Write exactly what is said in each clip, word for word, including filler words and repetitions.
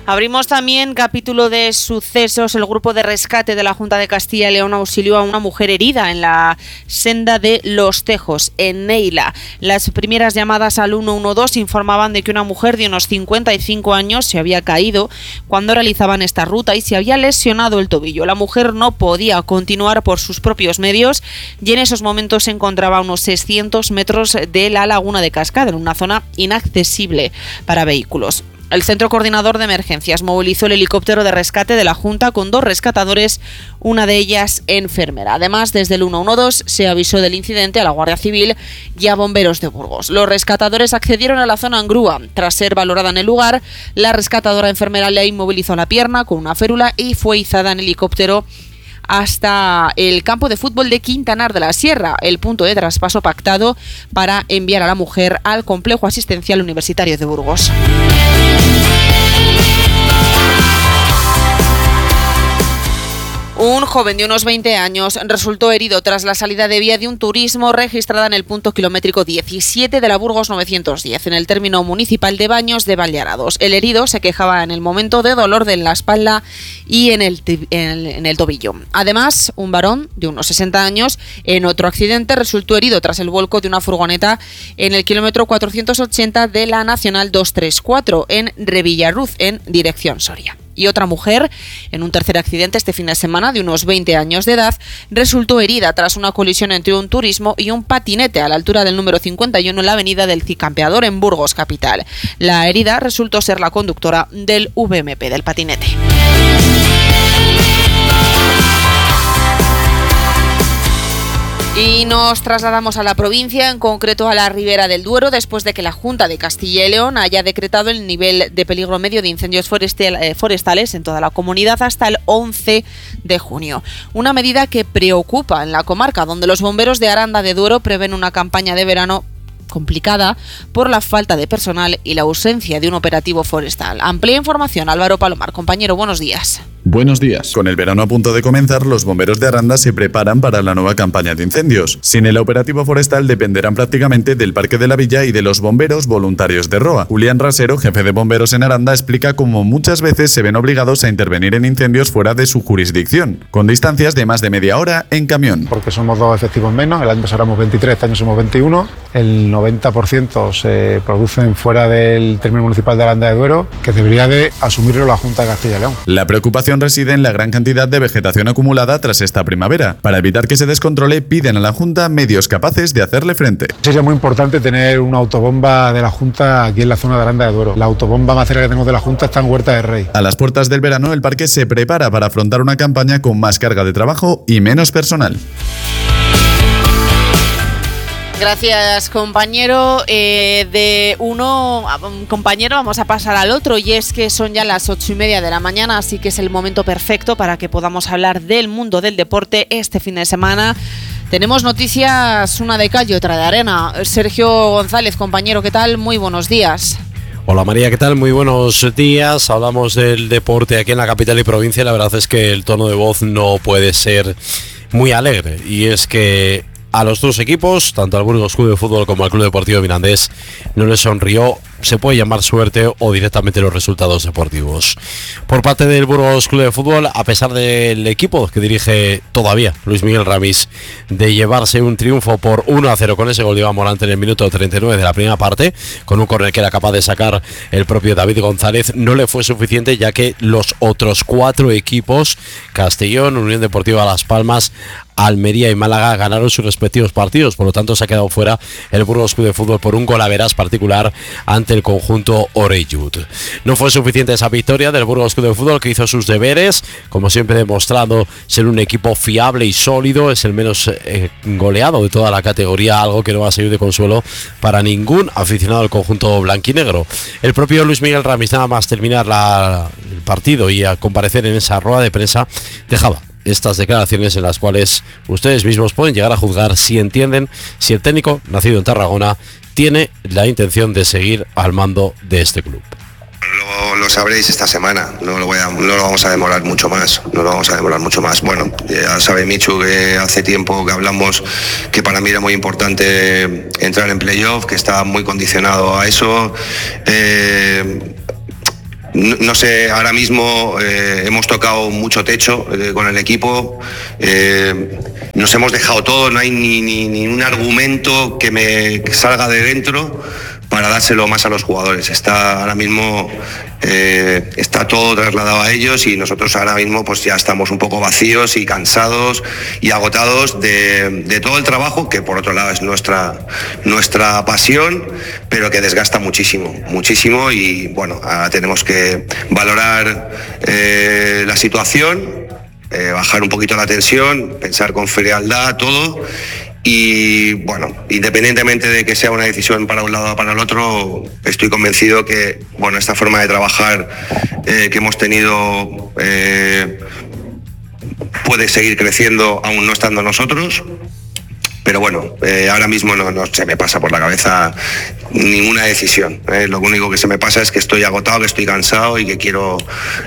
Abrimos también capítulo de sucesos. El grupo de rescate de la Junta de Castilla y León auxilió a una mujer herida en la senda de Los Tejos, en Neila. Las primeras llamadas al uno uno dos informaban de que una mujer de unos cincuenta y cinco años se había caído cuando realizaban esta ruta y se había lesionado el tobillo. La mujer no podía continuar por sus propios medios y en esos momentos se encontraba a unos seiscientos metros de la laguna de Cascada, en una zona inaccesible para vehículos. El Centro Coordinador de Emergencias movilizó el helicóptero de rescate de la Junta con dos rescatadores, una de ellas enfermera. Además, desde el uno uno dos se avisó del incidente a la Guardia Civil y a bomberos de Burgos. Los rescatadores accedieron a la zona en grúa. Tras ser valorada en el lugar, la rescatadora enfermera le inmovilizó la pierna con una férula y fue izada en helicóptero hasta el campo de fútbol de Quintanar de la Sierra, el punto de traspaso pactado para enviar a la mujer al complejo asistencial universitario de Burgos. Un joven de unos veinte años resultó herido tras la salida de vía de un turismo registrada en el punto kilométrico diecisiete de la Burgos novecientos diez, en el término municipal de Baños de Vallarados. El herido se quejaba en el momento de dolor en la espalda y en el, en el, en el tobillo. Además, un varón de unos sesenta años en otro accidente resultó herido tras el vuelco de una furgoneta en el kilómetro cuatrocientos ochenta de la Nacional doscientos treinta y cuatro en Revillarruz, en dirección Soria. Y otra mujer, en un tercer accidente este fin de semana, de unos veinte años de edad, resultó herida tras una colisión entre un turismo y un patinete a la altura del número cincuenta y uno en la avenida del Cicampeador en Burgos capital. La herida resultó ser la conductora del V M P del patinete. Y nos trasladamos a la provincia, en concreto a la Ribera del Duero, después de que la Junta de Castilla y León haya decretado el nivel de peligro medio de incendios forestales en toda la comunidad hasta el once de junio. Una medida que preocupa en la comarca, donde los bomberos de Aranda de Duero prevén una campaña de verano complicada por la falta de personal y la ausencia de un operativo forestal. Amplia información, Álvaro Palomar. Compañero, buenos días. Buenos días. Con el verano a punto de comenzar, los bomberos de Aranda se preparan para la nueva campaña de incendios. Sin el operativo forestal dependerán prácticamente del Parque de la Villa y de los bomberos voluntarios de Roa. Julián Rasero, jefe de bomberos en Aranda, explica cómo muchas veces se ven obligados a intervenir en incendios fuera de su jurisdicción, con distancias de más de media hora en camión. Porque somos dos efectivos menos, el año pasado éramos veintitrés, este año somos veintiuno, el noventa por ciento se producen fuera del término municipal de Aranda de Duero, que debería de asumirlo la Junta de Castilla y León. La preocupación reside en la gran cantidad de vegetación acumulada tras esta primavera. Para evitar que se descontrole, piden a la Junta medios capaces de hacerle frente. Sería muy importante tener una autobomba de la Junta aquí en la zona de Aranda de Duero. La autobomba más cerca que tenemos de la Junta está en Huerta de Rey. A las puertas del verano, el parque se prepara para afrontar una campaña con más carga de trabajo y menos personal. Gracias, compañero. Eh, de uno compañero vamos a pasar al otro, y es que son ya las ocho y media de la mañana, así que es el momento perfecto para que podamos hablar del mundo del deporte este fin de semana. Tenemos noticias, una de calle, otra de arena. Sergio González, compañero, ¿qué tal? Muy buenos días. Hola María, ¿qué tal? Muy buenos días. Hablamos del deporte aquí en la capital y provincia. La verdad es que el tono de voz no puede ser muy alegre, y es que a los dos equipos, tanto al Burgos Club de Fútbol como al Club Deportivo Mirandés, no les sonrió, se puede llamar suerte o directamente los resultados deportivos. Por parte del Burgos Club de Fútbol, a pesar del equipo que dirige todavía Luis Miguel Ramis, de llevarse un triunfo por uno a cero con ese gol de Iván Morante en el minuto treinta y nueve de la primera parte, con un córner que era capaz de sacar el propio David González, no le fue suficiente, ya que los otros cuatro equipos, Castellón, Unión Deportiva Las Palmas, Almería y Málaga, ganaron sus respectivos partidos. Por lo tanto, se ha quedado fuera el Burgos Club de Fútbol por un gol a veras particular ante el conjunto Oreyud. No fue suficiente esa victoria del Burgos Club de Fútbol, que hizo sus deberes, como siempre demostrando ser un equipo fiable y sólido. Es el menos eh, goleado de toda la categoría, algo que no va a servir de consuelo para ningún aficionado del conjunto blanquinegro. El propio Luis Miguel Ramis, nada más terminar la, el partido y a comparecer en esa rueda de prensa, dejaba estas declaraciones en las cuales ustedes mismos pueden llegar a juzgar si entienden si el técnico, nacido en Tarragona, tiene la intención de seguir al mando de este club. Lo, lo sabréis esta semana, no lo, voy a, no lo vamos a demorar mucho más, no lo vamos a demorar mucho más. Bueno, ya sabe Michu que hace tiempo que hablamos que para mí era muy importante entrar en playoff, que estaba muy condicionado a eso. Eh, no, no sé, ahora mismo eh, hemos tocado mucho techo eh, con el equipo, eh, nos hemos dejado todo, no hay ni, ni, ni un argumento que me salga de dentro para dárselo más a los jugadores. Está ahora mismo eh, está todo trasladado a ellos y nosotros ahora mismo pues ya estamos un poco vacíos y cansados y agotados de, de todo el trabajo que por otro lado es nuestra nuestra pasión, pero que desgasta muchísimo, muchísimo y bueno, ahora tenemos que valorar eh, la situación, eh, bajar un poquito la tensión, pensar con frialdad todo. Y bueno, independientemente de que sea una decisión para un lado o para el otro, estoy convencido que bueno, esta forma de trabajar eh, que hemos tenido eh, puede seguir creciendo aún no estando nosotros. Pero bueno, eh, ahora mismo no, no se me pasa por la cabeza ninguna decisión. ¿eh? Lo único que se me pasa es que estoy agotado, que estoy cansado y que quiero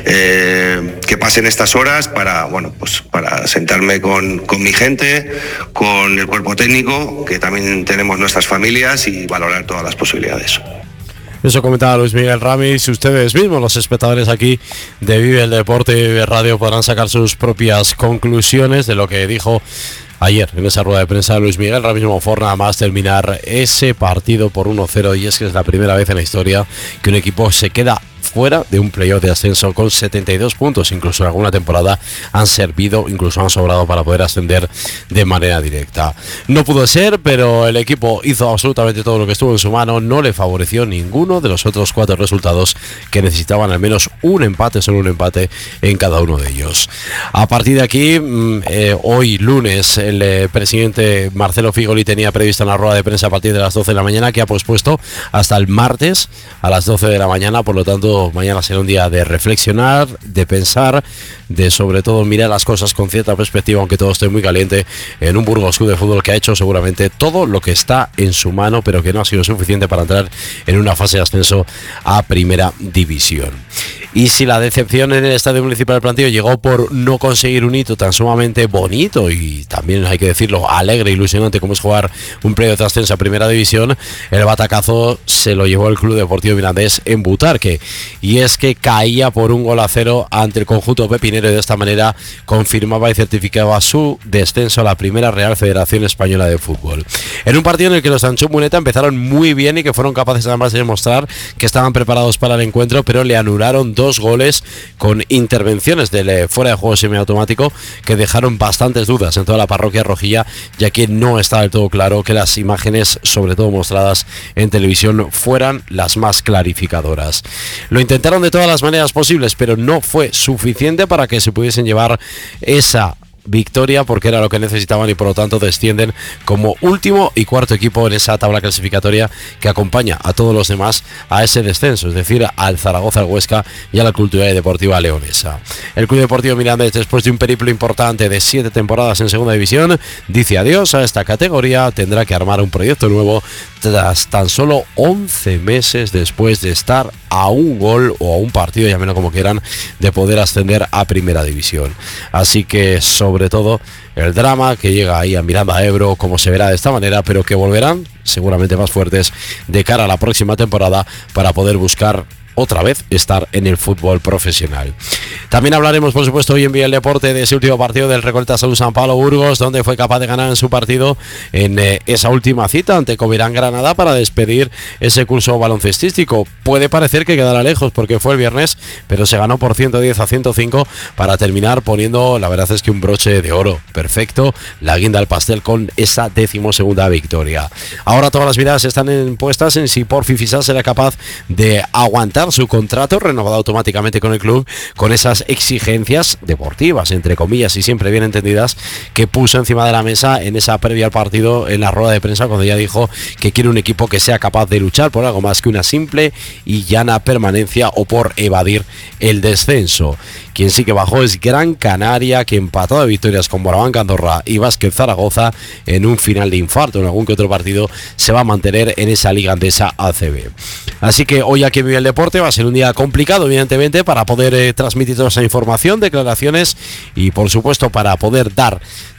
eh, que pasen estas horas para, bueno, pues para sentarme con, con mi gente, con el cuerpo técnico, que también tenemos nuestras familias y valorar todas las posibilidades. Eso comentaba Luis Miguel Ramis. Ustedes mismos, los espectadores aquí de Vive el Deporte y Vive Radio, podrán sacar sus propias conclusiones de lo que dijo ayer en esa rueda de prensa Luis Miguel Ramis Monfort, nada más terminar ese partido por uno cero, y es que es la primera vez en la historia que un equipo se queda fuera de un playoff de ascenso con setenta y dos puntos. Incluso en alguna temporada han servido, incluso han sobrado para poder ascender de manera directa. No pudo ser, pero el equipo hizo absolutamente todo lo que estuvo en su mano. No le favoreció ninguno de los otros cuatro resultados que necesitaban al menos un empate, solo un empate en cada uno de ellos. A partir de aquí, eh, hoy lunes, el eh, presidente Marcelo Figoli tenía previsto una rueda de prensa a partir de las doce de la mañana, que ha pospuesto hasta el martes a las doce de la mañana. Por lo tanto, mañana será un día de reflexionar, de pensar, de sobre todo mirar las cosas con cierta perspectiva, aunque todo esté muy caliente, en un Burgos Club de Fútbol que ha hecho seguramente todo lo que está en su mano, pero que no ha sido suficiente para entrar en una fase de ascenso a Primera División. Y si la decepción en el Estadio Municipal del Plantío llegó por no conseguir un hito tan sumamente bonito y también, hay que decirlo, alegre, ilusionante como es jugar un playoff de ascenso a Primera División, el batacazo se lo llevó el Club Deportivo Mirandés en Butarque, y es que caía por un gol a cero ante el conjunto pepinero y de esta manera confirmaba y certificaba su descenso a la Primera Real Federación Española de Fútbol. En un partido en el que los Sancho Muneta empezaron muy bien y que fueron capaces además de demostrar que estaban preparados para el encuentro, pero le anularon dos goles con intervenciones del fuera de juego semiautomático que dejaron bastantes dudas en toda la parroquia rojilla, ya que no está del todo claro que las imágenes, sobre todo mostradas en televisión, fueran las más clarificadoras. Lo intentaron de todas las maneras posibles, pero no fue suficiente para que se pudiesen llevar esa victoria, porque era lo que necesitaban, y por lo tanto descienden como último y cuarto equipo en esa tabla clasificatoria que acompaña a todos los demás a ese descenso, es decir, al Zaragoza, al Huesca y a la Cultural y Deportiva Leonesa. El Club Deportivo Mirandés, después de un periplo importante de siete temporadas en Segunda División, dice adiós a esta categoría. Tendrá que armar un proyecto nuevo tras tan solo once meses después de estar a un gol o a un partido, llámenlo como quieran, de poder ascender a Primera División. Así que sobre sobre todo el drama que llega ahí a Miranda Ebro, como se verá de esta manera, pero que volverán seguramente más fuertes de cara a la próxima temporada para poder buscar otra vez estar en el fútbol profesional. También hablaremos, por supuesto, hoy en Vía el Deporte de ese último partido del Recoleta Salud San Pablo Burgos, donde fue capaz de ganar en su partido en eh, esa última cita ante Covirán Granada para despedir ese curso baloncestístico. Puede parecer que quedará lejos porque fue el viernes, pero se ganó por ciento diez a ciento cinco para terminar poniendo, la verdad es que un broche de oro perfecto, la guinda al pastel con esa decimosegunda victoria. Ahora todas las miradas están en, puestas en si Porfi Fisas será capaz de aguantar su contrato renovado automáticamente con el club, con esas exigencias deportivas, entre comillas y siempre bien entendidas, que puso encima de la mesa en esa previa al partido en la rueda de prensa, cuando ya dijo que quiere un equipo que sea capaz de luchar por algo más que una simple y llana permanencia o por evadir el descenso. Quien sí que bajó es Gran Canaria, que empató de victorias con Borabanca Andorra y Vázquez Zaragoza en un final de infarto. En algún que otro partido se va a mantener en esa liga andesa A C B. Así que hoy aquí en Vive el Deporte va a ser un día complicado, evidentemente, para poder eh, transmitir toda esa información, declaraciones y, por supuesto, para poder dar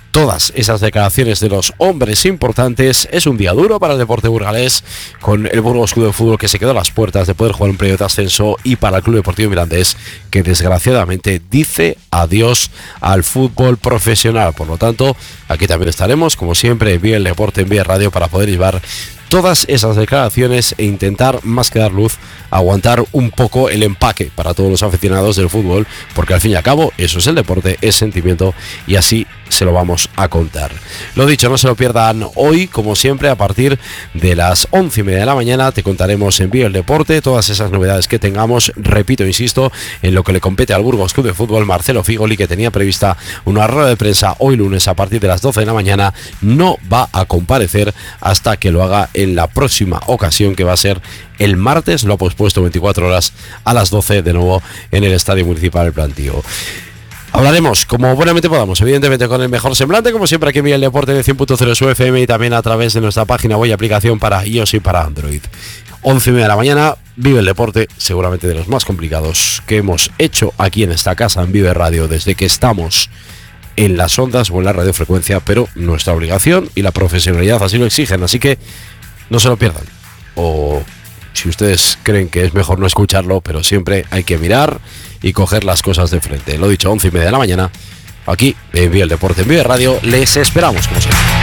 todas esas declaraciones de los hombres importantes. Es un día duro para el deporte burgalés, con el Burgos Club de Fútbol que se quedó a las puertas de poder jugar un periodo de ascenso, y para el Club Deportivo Mirandés, que desgraciadamente dice adiós al fútbol profesional. Por lo tanto, aquí también estaremos, como siempre, en Vive el Deporte, en Vive Radio, para poder llevar todas esas declaraciones e intentar, más que dar luz, aguantar un poco el empaque para todos los aficionados del fútbol, porque al fin y al cabo eso es el deporte, es sentimiento, y así se lo vamos a contar. Lo dicho, no se lo pierdan hoy, como siempre, a partir de las once y media de la mañana te contaremos en Vive el Deporte todas esas novedades que tengamos. Repito, insisto, en lo que le compete al Burgos Club de Fútbol, Marcelo Figoli, que tenía prevista una rueda de prensa hoy lunes a partir de las doce de la mañana, no va a comparecer hasta que lo haga en la próxima ocasión, que va a ser el martes. Lo ha pospuesto veinticuatro horas, a las doce, de nuevo en el Estadio Municipal del Plantío. Hablaremos como buenamente podamos, evidentemente con el mejor semblante, como siempre, aquí en Vive el Deporte de cien punto cero su F M, y también a través de nuestra página web y aplicación para iOS y para Android. once y media de la mañana, Vive el Deporte, seguramente de los más complicados que hemos hecho aquí en esta casa, en Vive Radio, desde que estamos en las ondas o en la radiofrecuencia, pero nuestra obligación y la profesionalidad así lo exigen, así que no se lo pierdan. O si ustedes creen que es mejor no escucharlo, pero siempre hay que mirar y coger las cosas de frente. Lo dicho, once y media de la mañana, aquí en Vive el Deporte, en Vive Radio, les esperamos como siempre.